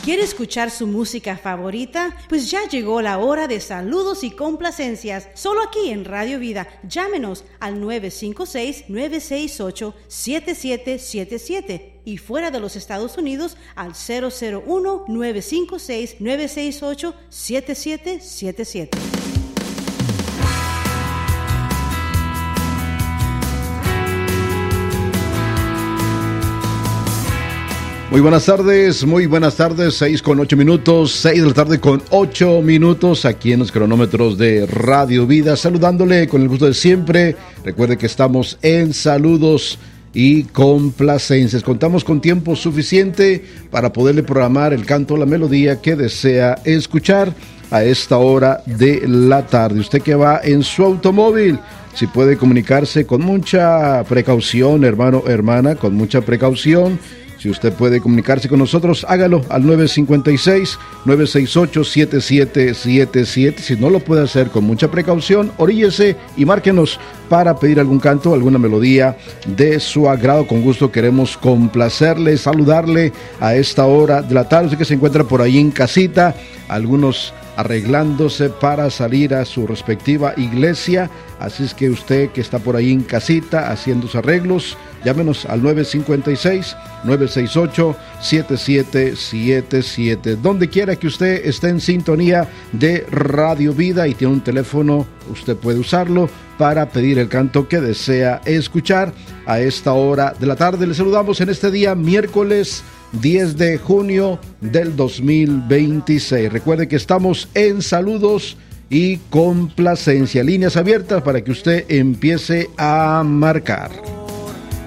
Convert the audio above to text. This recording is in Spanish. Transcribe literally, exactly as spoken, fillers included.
¿Quiere escuchar su música favorita? Pues ya llegó la hora de saludos y complacencias. Solo aquí en Radio Vida. Llámenos al nueve cinco seis, nueve seis ocho, siete siete siete siete y fuera de los Estados Unidos al cero cero uno, nueve cinco seis, nueve seis ocho, siete siete siete siete. Muy buenas tardes, muy buenas tardes, seis con ocho minutos, seis de la tarde con ocho minutos, aquí en los cronómetros de Radio Vida, saludándole con el gusto de siempre. Recuerde que estamos en saludos y complacencias. Contamos con tiempo suficiente para poderle programar el canto o la melodía que desea escuchar a esta hora de la tarde. Usted que va en su automóvil, si puede comunicarse con mucha precaución, hermano, hermana, con mucha precaución. Si usted puede comunicarse con nosotros, hágalo al nueve cinco seis, nueve seis ocho, siete siete siete siete. Si no lo puede hacer con mucha precaución, oríllese y márquenos para pedir algún canto, alguna melodía de su agrado. Con gusto queremos complacerle, saludarle a esta hora de la tarde. Usted que se encuentra por ahí en casita, algunos arreglándose para salir a su respectiva iglesia. Así es que usted que está por ahí en casita haciendo sus arreglos, llámenos al nueve cinco seis, nueve seis ocho, siete siete siete siete. Donde quiera que usted esté en sintonía de Radio Vida y tiene un teléfono, usted puede usarlo para pedir el canto que desea escuchar a esta hora de la tarde. Le saludamos en este día miércoles diez de junio del dos mil veintiséis. Recuerde que estamos en saludos y complacencia. Líneas abiertas para que usted empiece a marcar.